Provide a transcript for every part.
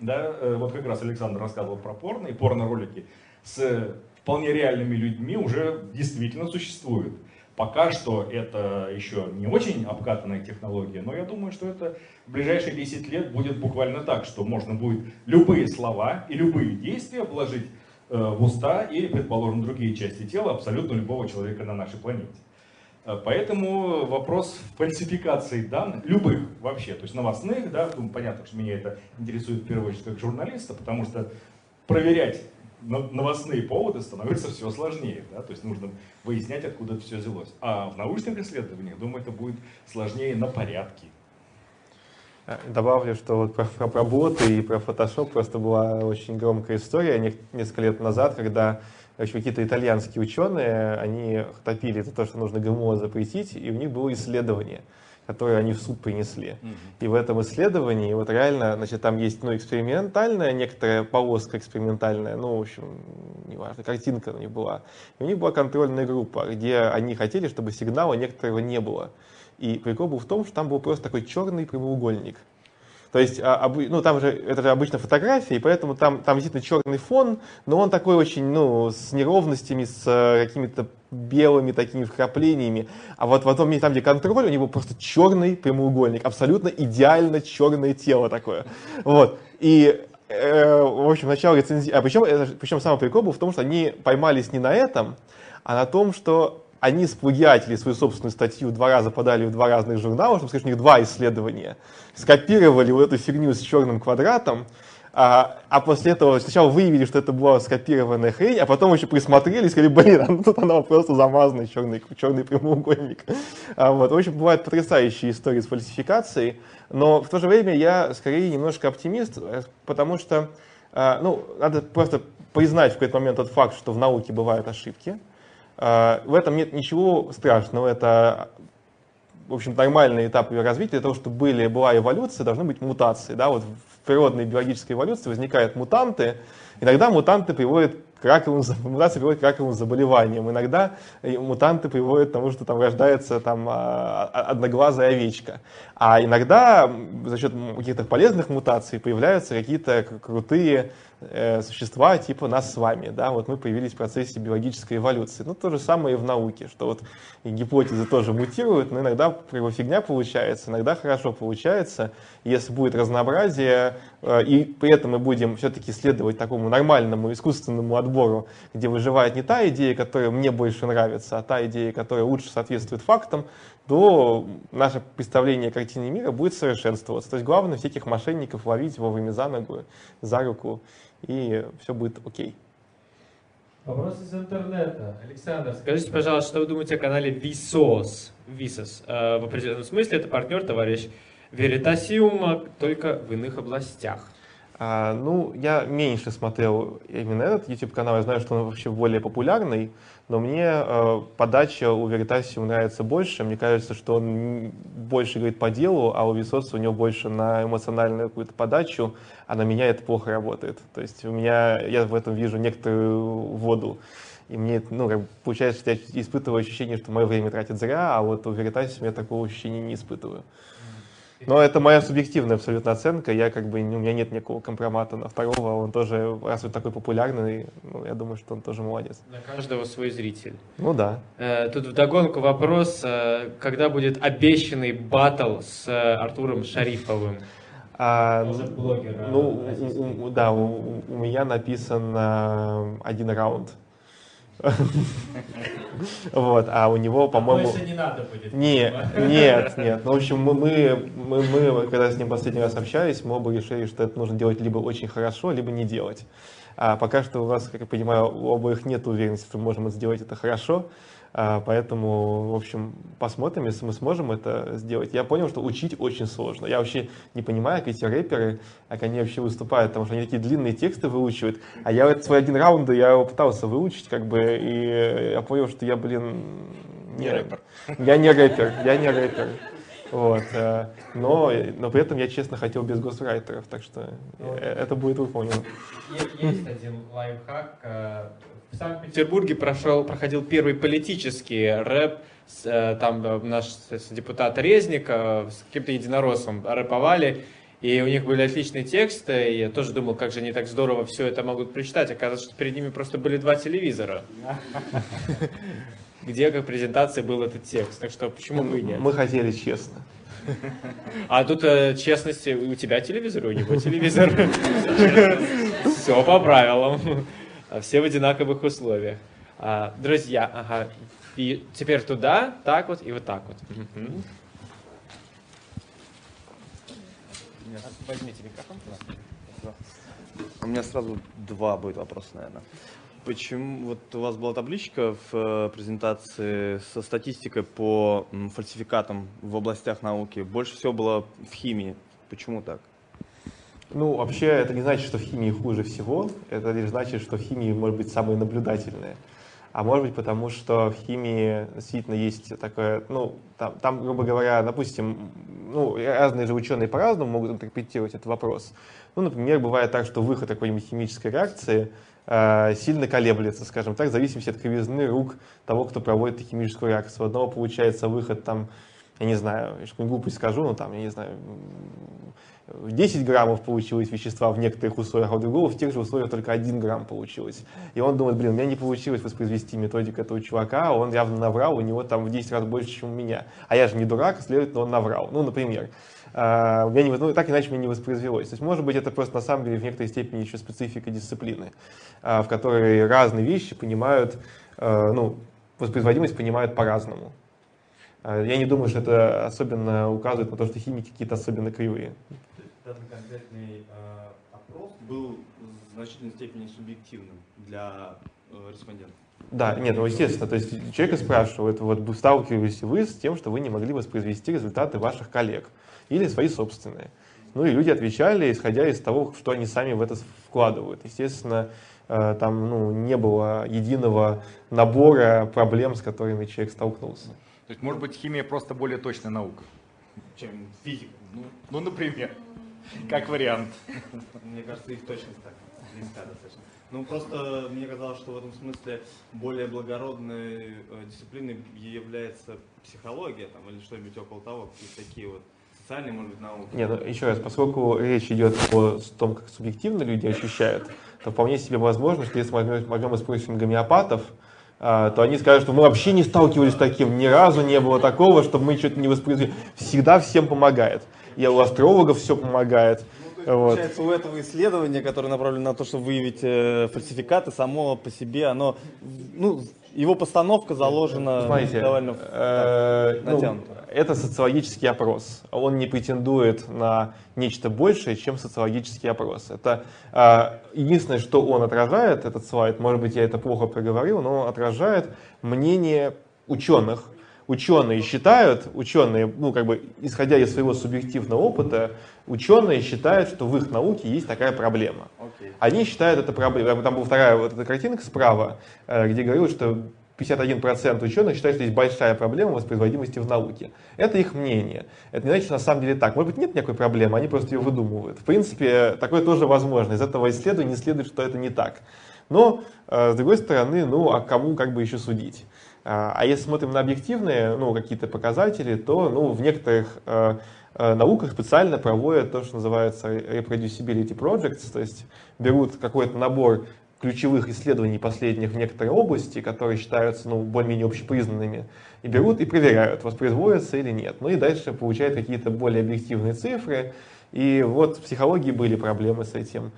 да, вот как раз Александр рассказывал про порно, и порно-ролики с вполне реальными людьми уже действительно существуют. Пока что это еще не очень обкатанная технология, но я думаю, что это в ближайшие 10 лет будет буквально так, что можно будет любые слова и любые действия вложить в уста или, предположим, другие части тела абсолютно любого человека на нашей планете. Поэтому вопрос фальсификации данных, любых вообще, то есть новостных, да, понятно, что меня это интересует в первую очередь как журналиста, потому что проверять новостные поводы становится все сложнее, да, то есть нужно выяснять, откуда это все взялось. А в научных исследованиях, думаю, это будет сложнее на порядки. Добавлю, что вот про боты и про Photoshop просто была очень громкая история несколько лет назад, когда какие-то итальянские ученые, они топили за то, что нужно ГМО запретить, и у них было исследование, которое они в суд принесли. И в этом исследовании вот реально, значит, там есть экспериментальная, некоторая полоска экспериментальная, в общем, неважно, картинка у них была. И у них была контрольная группа, где они хотели, чтобы сигнала некоторого не было. И прикол был в том, что там был просто такой черный прямоугольник. То есть, там же, это же обычно фотография, и поэтому там действительно черный фон, но он такой очень, с неровностями, с какими-то белыми такими вкраплениями. А вот в том месте, там, где контроль, у него просто черный прямоугольник, абсолютно идеально черное тело такое. Вот. И, в общем, начало рецензии... Причем самый прикол был в том, что они поймались не на этом, а на том, что они сплагиатили свою собственную статью, 2 раза подали в 2 разных журнала, чтобы сказать, у них 2 исследования, скопировали вот эту фигню с черным квадратом, а после этого сначала выявили, что это была скопированная хрень, а потом еще присмотрели и сказали, тут она просто замазанный черный прямоугольник. Вот. В общем, бывают потрясающие истории с фальсификацией, но в то же время я скорее немножко оптимист, потому что надо просто признать в какой-то момент тот факт, что в науке бывают ошибки. В этом нет ничего страшного, это, в общем, нормальный этап ее развития. Для того, чтобы была эволюция, должны быть мутации. Да? Вот в природной биологической эволюции возникают мутанты. Иногда мутанты приводят мутации приводят к раковым заболеваниям. Иногда мутанты приводят к тому, что там рождается одноглазая овечка. А иногда за счет каких-то полезных мутаций появляются какие-то крутые существа типа нас с вами. Да? Вот мы появились в процессе биологической эволюции. То же самое и в науке, что вот и гипотезы тоже мутируют, но иногда фигня получается, иногда хорошо получается. Если будет разнообразие, и при этом мы будем все-таки следовать такому нормальному искусственному отбору, где выживает не та идея, которая мне больше нравится, а та идея, которая лучше соответствует фактам, то наше представление картины мира будет совершенствоваться. То есть главное всяких мошенников ловить вовремя за ногу, за руку, и все будет окей. Вопрос из интернета. Александр, скажите, пожалуйста, что вы думаете о канале Vsauce? В определенном смысле это партнер, товарищ Veritasium, только в иных областях. Я меньше смотрел именно этот YouTube-канал, я знаю, что он вообще более популярный, но мне подача у Veritasium нравится больше. Мне кажется, что он больше говорит по делу, а у Vsauce у него больше на эмоциональную какую-то подачу, а на меня это плохо работает. То есть я в этом вижу некоторую воду. И мне, получается, что я испытываю ощущение, что мое время тратит зря, а вот у Veritasium я такого ощущения не испытываю. Но это моя субъективная абсолютно оценка. У меня нет никакого компромата на второго. Он тоже, раз он такой популярный, я думаю, что он тоже молодец. На каждого свой зритель. Да. Тут вдогонку вопрос, когда будет обещанный баттл с Артуром Шарифовым? Блогер. У меня написан 1 раунд. Вот, а у него, по-моему... Больше не надо будет. Нет. В общем, мы, когда с ним последний раз общались, мы оба решили, что это нужно делать либо очень хорошо, либо не делать. А пока что у вас, как я понимаю, у обоих нет уверенности, что мы можем сделать это хорошо. Поэтому, в общем, посмотрим, если мы сможем это сделать. Я понял, что учить очень сложно. Я вообще не понимаю, как эти рэперы, как они вообще выступают, потому что они такие длинные тексты выучивают. А я свой 1 раунд, я его пытался выучить, и я понял, что я, не рэпер. Я не рэпер. Вот. Но при этом я, честно, хотел без госрайтеров, так что это будет выполнено. Есть один лайфхак. В Санкт-Петербурге проходил первый политический рэп, там наш депутат Резник с каким-то единороссом рэповали, И у них были отличные тексты, и я тоже думал, как же они так здорово все это могут прочитать. Оказывается, что перед ними просто были 2 телевизора, где как презентации был этот текст. Так что почему бы и нет? Мы хотели честно. А тут честность, у тебя телевизор, у него телевизор. Все по правилам. Все в одинаковых условиях. Друзья, ага. И теперь туда, так вот и вот так вот. Возьмите микрофон, пожалуйста. У меня сразу 2 будет вопроса, наверное. Почему вот у вас была табличка в презентации со статистикой по фальсификатам в областях науки? Больше всего было в химии. Почему так? Ну, вообще, это не значит, что в химии хуже всего. Это лишь значит, что в химии может быть самые наблюдательные. А может быть, потому что в химии действительно есть такое, ну, там, грубо говоря, допустим, ну, разные же ученые по-разному могут интерпретировать этот вопрос. Ну, например, бывает так, что выход какой-нибудь химической реакции сильно колеблется, скажем так, в зависимости от кривизны рук того, кто проводит химическую реакцию. У одного получается выход, там, я не знаю, я что-нибудь глупость скажу, но там, я не знаю, 10 граммов получилось вещества в некоторых условиях, а у другого в тех же условиях только 1 грамм получилось. И он думает, блин, у меня не получилось воспроизвести методику этого чувака, он явно наврал, у него там в 10 раз больше, чем у меня. А я же не дурак, следовательно, он наврал. Ну, например. Ну, так иначе мне не воспроизвелось. То есть, может быть, это просто на самом деле в некоторой степени еще специфика дисциплины, в которой разные вещи понимают, ну, воспроизводимость понимают по-разному. Я не думаю, что это особенно указывает на то, что химики какие-то особенно кривые. Этот конкретный опрос был в значительной степени субъективным для респондентов. Да, нет, ну естественно, то есть человека спрашивают, вот сталкивались вы с тем, что вы не могли воспроизвести результаты ваших коллег или свои собственные. Ну и люди отвечали, исходя из того, что они сами в это вкладывают. Естественно, там ну, не было единого набора проблем, с которыми человек столкнулся. То есть, может быть, химия просто более точная наука, Чем физика. ну например, как вариант. Мне кажется, их точность так близка достаточно. Ну, просто мне казалось, что в этом смысле более благородной дисциплиной является психология там, или что-нибудь около того, какие-то такие вот социальные, может быть, науки. Нет, ну, еще раз, поскольку речь идет о том, как субъективно люди ощущают, то вполне себе возможно, что если мы возьмем и спросим гомеопатов, то они скажут, что мы вообще не сталкивались с таким, ни разу не было такого, чтобы мы что-то не воспроизвели. Всегда всем помогает. И у астрологов все помогает. Получается, у этого исследования, которое направлено на то, чтобы выявить фальсификаты, само по себе, оно, ну, его постановка заложена довольно натянуто. Это социологический опрос. Он не претендует на нечто большее, чем социологический опрос. Это единственное, что он отражает, этот слайд, может быть, я это плохо проговорил, но он отражает мнение ученых. Ученые считают, ну, как бы, исходя из своего субъективного опыта, ученые считают, что в их науке есть такая проблема. Они считают это проблемой. Там была вторая вот эта картинка справа, где говорилось, что 51% ученых считают, что есть большая проблема воспроизводимости в науке. Это их мнение. Это не значит, что на самом деле так. Может быть, нет никакой проблемы, они просто ее выдумывают. В принципе, такое тоже возможно. Из этого исследования не следует, что это не так. Но, с другой стороны, ну, а кому как бы еще судить? А если смотрим на объективные, ну, какие-то показатели, то, ну, в некоторых науках специально проводят то, что называется reproducibility projects, то есть берут какой-то набор ключевых исследований последних в некоторой области, которые считаются, ну, более-менее общепризнанными, и берут и проверяют, воспроизводятся или нет. Ну и дальше получают какие-то более объективные цифры. И вот в психологии были проблемы с этим.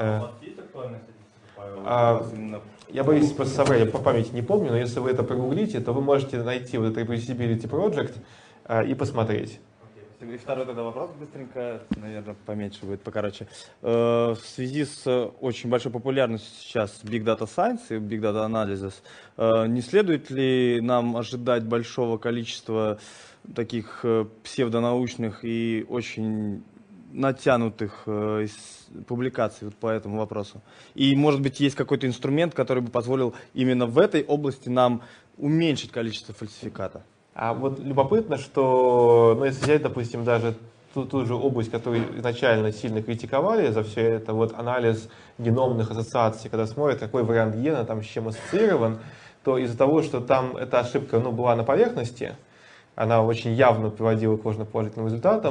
Я боюсь просто соврать, я по памяти не помню, но если вы это прогуглите, то вы можете найти вот этот Reproducibility Project и посмотреть. И второй тогда вопрос быстренько, наверное, поменьше будет, покороче. В связи с очень большой популярностью сейчас Big Data Science и Big Data Analysis, не следует ли нам ожидать большого количества таких псевдонаучных и очень натянутых публикаций вот по этому вопросу? И, может быть, есть какой-то инструмент, который бы позволил именно в этой области нам уменьшить количество фальсификата? А вот любопытно, что, ну, если взять, допустим, даже ту же область, которую изначально сильно критиковали за все это, вот анализ геномных ассоциаций, когда смотрят, какой вариант гена там с чем ассоциирован, то из-за того, что там эта ошибка, ну, была на поверхности, она очень явно приводила к ложноположительным результатам,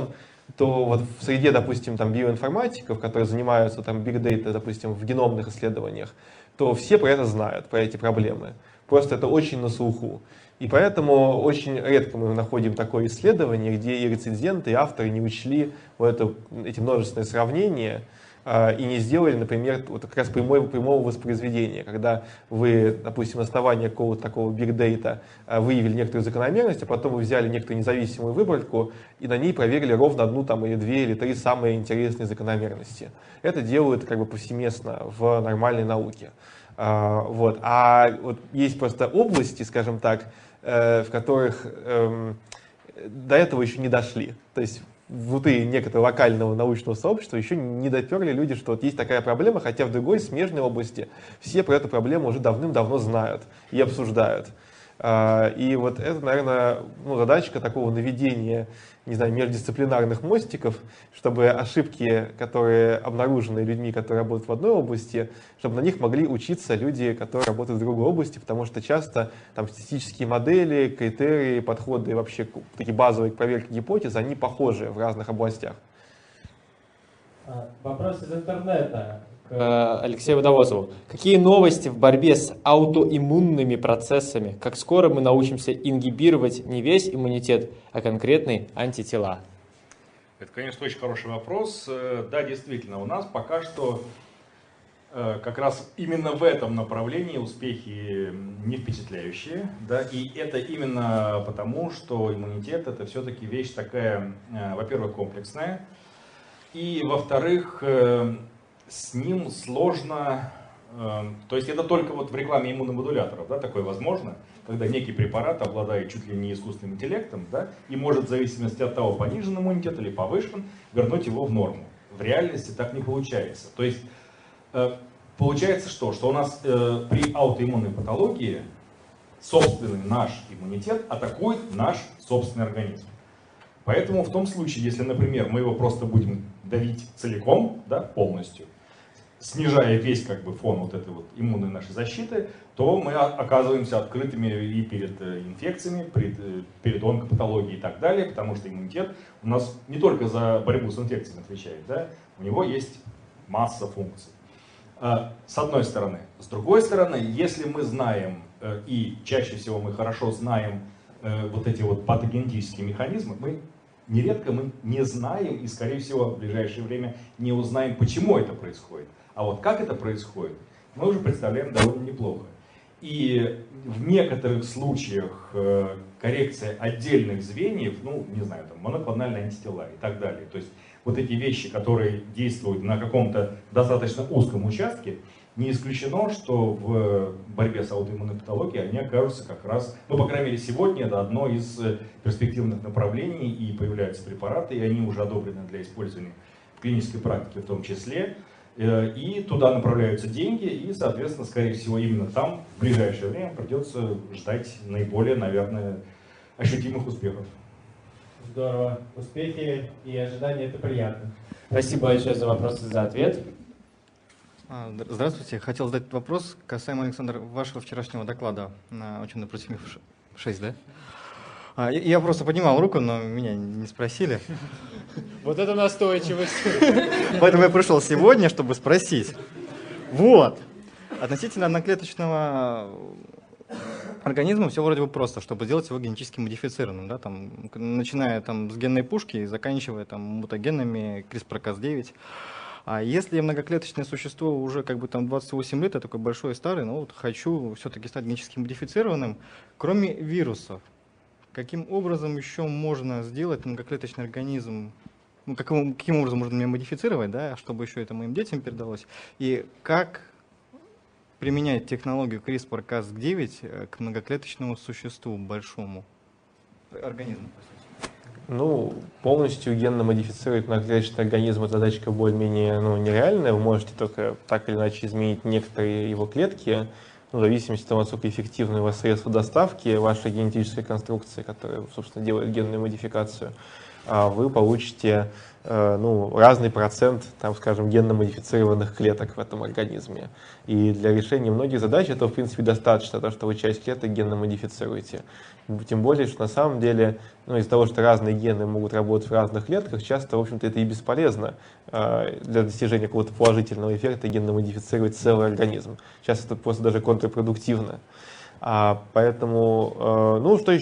то вот в среде, допустим, там биоинформатиков, которые занимаются там big data, допустим, в геномных исследованиях, то все про это знают, про эти проблемы. Просто это очень на слуху. И поэтому очень редко мы находим такое исследование, где и рецензенты, и авторы не учли вот эти множественные сравнения и не сделали, например, вот как раз прямого воспроизведения, когда вы, допустим, на основании какого-то такого big data выявили некоторую закономерность, а потом вы взяли некоторую независимую выборку и на ней проверили ровно одну там, или две или три самые интересные закономерности. Это делают как бы повсеместно в нормальной науке. Вот. А вот есть просто области, скажем так, в которых до этого еще не дошли. То есть внутри некоторого локального научного сообщества еще не доперли люди, что вот есть такая проблема, хотя в другой смежной области все про эту проблему уже давным-давно знают и обсуждают. И вот это, наверное, задачка такого наведения, не знаю, междисциплинарных мостиков, чтобы ошибки, которые обнаружены людьми, которые работают в одной области, чтобы на них могли учиться люди, которые работают в другой области, потому что часто там статистические модели, критерии, подходы и вообще такие базовые к проверке гипотез, они похожи в разных областях. Вопрос из интернета к Алексею Водовозову. Какие новости в борьбе с аутоиммунными процессами? Как скоро мы научимся ингибировать не весь иммунитет, а конкретные антитела? Это, конечно, очень хороший вопрос. Да, действительно, у нас пока что как раз именно в этом направлении успехи не впечатляющие. Да, и это именно потому, что иммунитет — это все-таки вещь такая, во-первых, комплексная, и, во-вторых, с ним сложно, то есть это только вот в рекламе иммуномодуляторов, да, такое возможно, когда некий препарат обладает чуть ли не искусственным интеллектом, да, и может в зависимости от того, понижен иммунитет или повышен, вернуть его в норму. В реальности так не получается. То есть получается что? Что у нас при аутоиммунной патологии собственный наш иммунитет атакует наш собственный организм. Поэтому в том случае, если, например, мы его просто будем давить целиком, да, полностью, снижая весь как бы фон вот этой вот иммунной нашей защиты, то мы оказываемся открытыми и перед инфекциями, перед онкопатологией и так далее, потому что иммунитет у нас не только за борьбу с инфекциями отвечает, да, у него есть масса функций. С одной стороны. С другой стороны, если мы знаем, и чаще всего мы хорошо знаем вот эти вот патогенетические механизмы, нередко мы не знаем и, скорее всего, в ближайшее время не узнаем, почему это происходит. А вот как это происходит, мы уже представляем довольно неплохо. И в некоторых случаях коррекция отдельных звеньев, не знаю, там, моноклональные антитела и так далее. То есть вот эти вещи, которые действуют на каком-то достаточно узком участке, не исключено, что в борьбе с аутоиммунной патологией они окажутся как раз, по крайней мере сегодня это одно из перспективных направлений, и появляются препараты, и они уже одобрены для использования в клинической практике в том числе, и туда направляются деньги, и, соответственно, скорее всего, именно там в ближайшее время придется ждать наиболее, наверное, ощутимых успехов. Здорово. Успехи и ожидания — это приятно. Спасибо большое за вопрос и за ответ. Здравствуйте. Хотел задать вопрос касаемо, Александр, вашего вчерашнего доклада на ученый против мифов 6, да? Я просто поднимал руку, но меня не спросили. Вот это настойчивость. Поэтому я пришел сегодня, чтобы спросить. Вот. Относительно одноклеточного организма все вроде бы просто, чтобы сделать его генетически модифицированным, да, там, начиная там, с генной пушки и заканчивая там, мутагенами CRISPR-Cas9. А если я многоклеточное существо уже как бы там 28 лет, я такой большой и старый, но вот хочу все-таки стать генетически модифицированным, кроме вирусов, каким образом еще можно сделать многоклеточный организм, каким образом можно меня модифицировать, да, чтобы еще это моим детям передалось, и как применять технологию CRISPR-Cas9 к многоклеточному существу, большому организму? Полностью генно модифицировать многоклеточный организм — это задачка более-менее нереальная. Вы можете только так или иначе изменить некоторые его клетки, в зависимости от того, насколько эффективны у вас средства доставки вашей генетической конструкции, которая, собственно, делает генную модификацию. вы получите разный процент, там, скажем, генно-модифицированных клеток в этом организме. И для решения многих задач этого, в принципе, достаточно, то, что вы часть клеток генно-модифицируете. Тем более, что на самом деле, из-за того, что разные гены могут работать в разных клетках, часто, в общем-то, это и бесполезно для достижения какого-то положительного эффекта генно-модифицировать целый организм. Часто это просто даже контрпродуктивно. Поэтому, что еще?